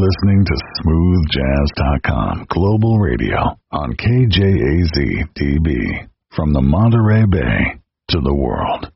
listening to smoothjazz.com Global Radio on KJAZ-DB. From the Monterey Bay to the world.